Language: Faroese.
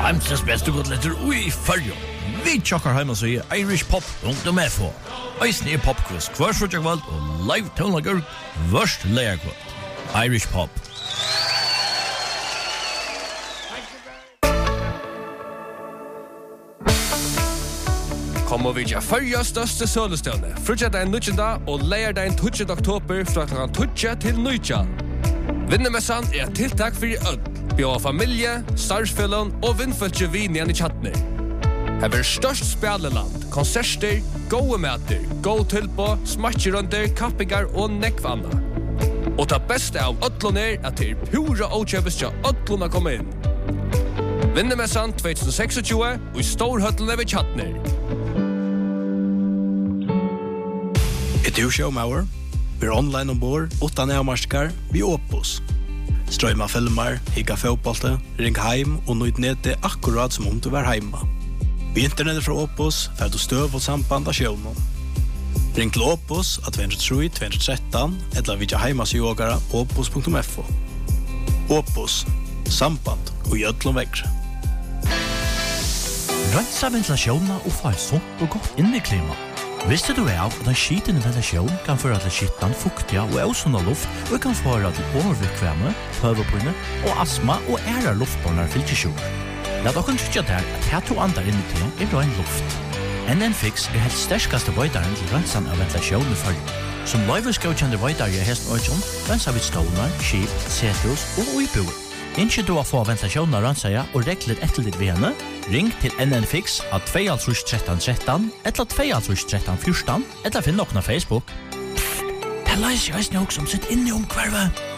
Heimsens beste godletter ui fyrjo. Vi tjokkar heima så Irish Pop .fo. Eisne popquiz hver frutjagvald og live tónleikar vørst leierkvald. Irish Pop. Kom og vidja fyrja største sølestøvne. Frutjadein 19. og leierdein 20. oktober fra kl. 20 til 19. Vinnemessan et tiltak fyrir øll. Bjør familie, starfellon og vinnfølge vin igjen i Kjatner. Her vil størst spjalleland, konserter, gode mæter, god tilpå, smatjerunder, kappingar og nekvanna. Og ta beste av øllon at det pura åkjøpes til øllon å komme inn. Vinnemessan 2026 og i Storhøtlene ved Kjatner. Et showmauer, vi online ombord, 8 nærmarskar, vi Opus. Strøyma filmer, higga fotbollte, ring heim og nøyd nede akkurat som om du var heima. Vi internettet fra Opus, fer du støv og samband av sjøvnen. Ring til Opus at 203-213, eller vidja heimasjogara opus.fo. Opus, samband og gjødlom vekre. Rensa ventilasjonen og få et sunt og godt inneklima. Visste du av at den skitende ventilasjon kan føre til skittan, fuktiga og ausunda luft og kan føre til overvikvemme, høvepinne og astma og æra luftbårnar fylkesjord. Lat okken tykja der at her to andar inni til rein luft. NN-Fix helt sterskaste vøydaren til rensan av ventilasjon i fyrje. Som løyveskjøkjende vøydare i hesten øyjon, rensa vi stålar, skip, sethus og uiboer. Innskje du å få ventilasjonen av ransaja og regler etter ditt ved henne, ring til NN-Fix at 21313 eller 21314 eller finn noen av Facebook. Det leiser jeg også som sitt inne om hvervet.